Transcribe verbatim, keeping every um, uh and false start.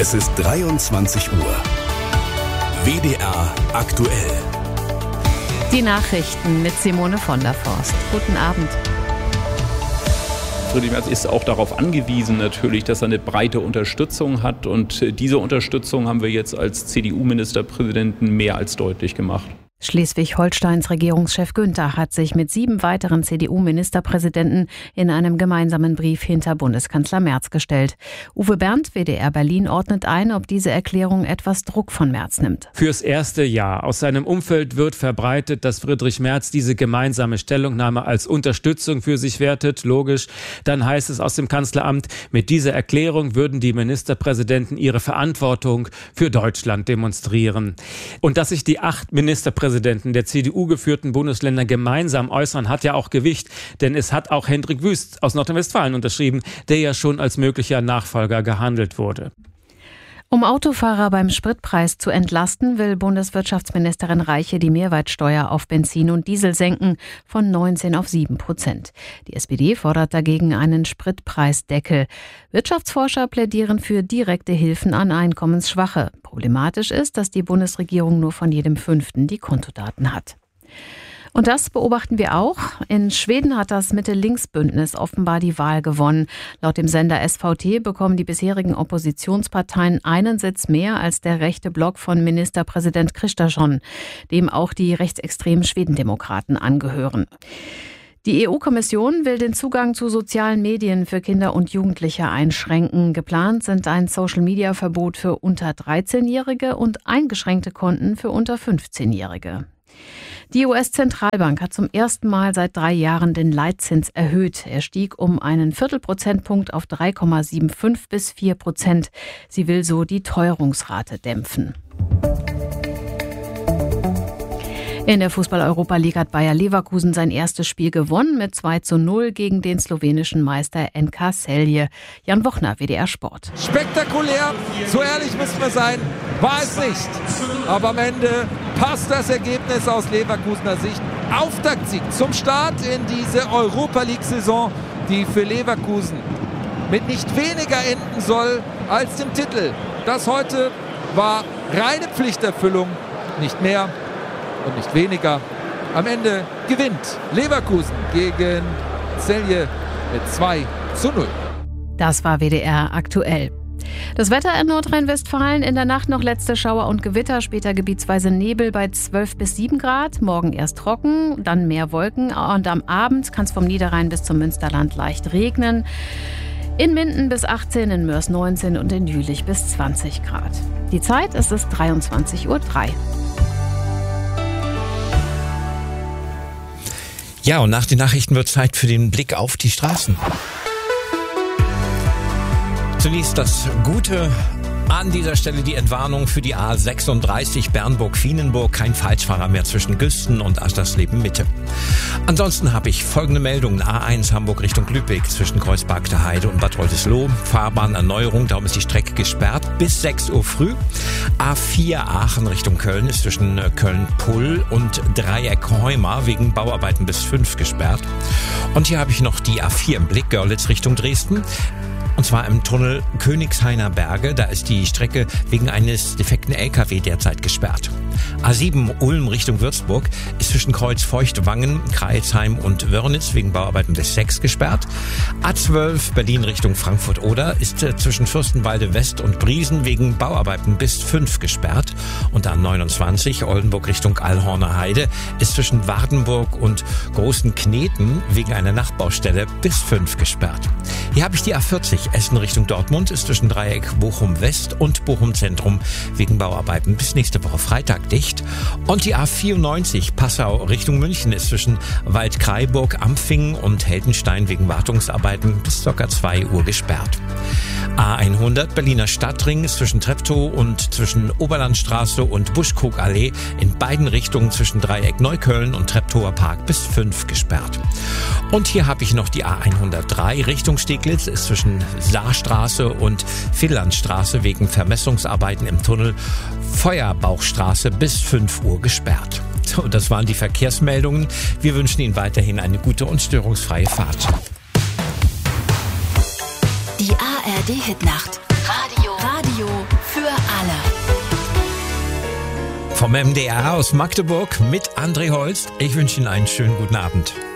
Es ist dreiundzwanzig Uhr. W D R aktuell. Die Nachrichten mit Simone von der Forst. Guten Abend. Friedrich Merz ist auch darauf angewiesen natürlich, dass er eine breite Unterstützung hat. Und diese Unterstützung haben wir jetzt als C D U-Ministerpräsidenten mehr als deutlich gemacht. Schleswig-Holsteins Regierungschef Günther hat sich mit sieben weiteren C D U-Ministerpräsidenten in einem gemeinsamen Brief hinter Bundeskanzler Merz gestellt. Uwe Berndt, W D R Berlin, ordnet ein, ob diese Erklärung etwas Druck von Merz nimmt. Fürs erste Jahr. Aus seinem Umfeld wird verbreitet, dass Friedrich Merz diese gemeinsame Stellungnahme als Unterstützung für sich wertet. Logisch. Dann heißt es aus dem Kanzleramt, mit dieser Erklärung würden die Ministerpräsidenten ihre Verantwortung für Deutschland demonstrieren. Und dass sich die acht Ministerpräsidenten der C D U-geführten Bundesländer gemeinsam äußern, hat ja auch Gewicht. Denn es hat auch Hendrik Wüst aus Nordrhein-Westfalen unterschrieben, der ja schon als möglicher Nachfolger gehandelt wurde. Um Autofahrer beim Spritpreis zu entlasten, will Bundeswirtschaftsministerin Reiche die Mehrwertsteuer auf Benzin und Diesel senken von neunzehn auf sieben Prozent. Die S P D fordert dagegen einen Spritpreisdeckel. Wirtschaftsforscher plädieren für direkte Hilfen an Einkommensschwache. Problematisch ist, dass die Bundesregierung nur von jedem Fünften die Kontodaten hat. Und das beobachten wir auch. In Schweden hat das Mitte-Links-Bündnis offenbar die Wahl gewonnen. Laut dem Sender S V T bekommen die bisherigen Oppositionsparteien einen Sitz mehr als der rechte Block von Ministerpräsident Kristersson, dem auch die rechtsextremen Schwedendemokraten angehören. Die E U-Kommission will den Zugang zu sozialen Medien für Kinder und Jugendliche einschränken. Geplant sind ein Social-Media-Verbot für unter dreizehnjährige und eingeschränkte Konten für unter fünfzehnjährige. Die U S-Zentralbank hat zum ersten Mal seit drei Jahren den Leitzins erhöht. Er stieg um einen Viertelprozentpunkt auf drei Komma fünfundsiebzig bis vier Prozent. Sie will so die Teuerungsrate dämpfen. In der Fußball-Europa League hat Bayer Leverkusen sein erstes Spiel gewonnen mit zwei zu null gegen den slowenischen Meister N K Celje. Jan Wochner, W D R Sport. Spektakulär, so ehrlich müssen wir sein, war es nicht. Aber am Ende passt das Ergebnis aus Leverkusener Sicht. Auftaktsieg zum Start in diese Europa League-Saison, die für Leverkusen mit nicht weniger enden soll als dem Titel. Das heute war reine Pflichterfüllung, nicht mehr und nicht weniger. Am Ende gewinnt Leverkusen gegen Celje mit zwei zu null. Das war W D R aktuell. Das Wetter in Nordrhein-Westfalen: in der Nacht noch letzte Schauer und Gewitter, später gebietsweise Nebel bei zwölf bis sieben Grad. Morgen erst trocken, dann mehr Wolken und am Abend kann es vom Niederrhein bis zum Münsterland leicht regnen. In Minden bis achtzehn, in Mörs neunzehn und in Jülich bis zwanzig Grad. Die Zeit ist es dreiundzwanzig Uhr drei. Ja, und nach den Nachrichten wird Zeit für den Blick auf die Straßen. Zunächst das Gute. An dieser Stelle die Entwarnung für die A sechsunddreißig Bernburg-Fienenburg. Kein Falschfahrer mehr zwischen Güsten und Aschersleben-Mitte. Ansonsten habe ich folgende Meldungen. A eins Hamburg Richtung Lübeck zwischen Kreuzberg der Heide und Bad Oldesloe. Fahrbahnerneuerung, darum ist die Strecke gesperrt bis sechs Uhr früh. A vier Aachen Richtung Köln ist zwischen Köln-Pull und Dreieck-Heumar wegen Bauarbeiten bis fünf gesperrt. Und hier habe ich noch die A vier im Blick, Görlitz Richtung Dresden. Und zwar im Tunnel Königshainer Berge. Da ist die Strecke wegen eines defekten L K W derzeit gesperrt. A sieben Ulm Richtung Würzburg ist zwischen Kreuz Feuchtwangen, Kreilsheim und Wörnitz wegen Bauarbeiten bis sechs gesperrt. A zwölf Berlin Richtung Frankfurt-Oder ist zwischen Fürstenwalde West und Briesen wegen Bauarbeiten bis fünf gesperrt. Und A neunundzwanzig Oldenburg Richtung Allhorner Heide ist zwischen Wardenburg und Großen Kneten wegen einer Nachtbaustelle bis fünf gesperrt. Hier habe ich die A vierzig Essen Richtung Dortmund ist zwischen Dreieck Bochum West und Bochum Zentrum wegen Bauarbeiten bis nächste Woche Freitag dicht. Und die A vierundneunzig Passau Richtung München ist zwischen Waldkraiburg, Ampfingen und Heldenstein wegen Wartungsarbeiten bis ca. zwei Uhr gesperrt. A hundert Berliner Stadtring ist zwischen Treptow und zwischen Oberlandstraße und Buschkrugallee in beiden Richtungen zwischen Dreieck Neukölln und Treptower Park bis fünf gesperrt. Und hier habe ich noch die A hundertdrei Richtung Steglitz ist zwischen Saarstraße und Finnlandstraße wegen Vermessungsarbeiten im Tunnel Feuerbauchstraße bis fünf Uhr gesperrt. So, das waren die Verkehrsmeldungen. Wir wünschen Ihnen weiterhin eine gute und störungsfreie Fahrt. Die A R D-Hitnacht. Radio. Radio. Radio für alle. Vom M D R aus Magdeburg mit André Holst. Ich wünsche Ihnen einen schönen guten Abend.